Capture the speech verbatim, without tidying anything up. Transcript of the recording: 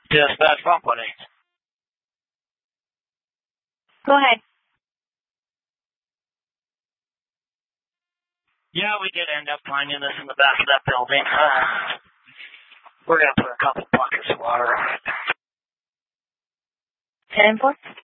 Dispatch one point eight. Go ahead. Yeah, we did end up finding this in the back of that building. Uh, we're going to put a couple buckets of water on it. ten four?